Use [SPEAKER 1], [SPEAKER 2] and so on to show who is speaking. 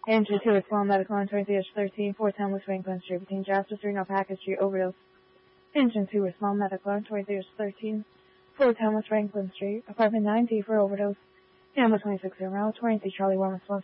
[SPEAKER 1] Engine 2 is Small Medical on 20-13, 410 West Franklin Street between Jasper Street and Alpaca Street, overdose. Engine 2 is Small Medical on 20-13, 410 West Franklin Street, apartment 9D for overdose. Number 26 around 23 Charlie Woman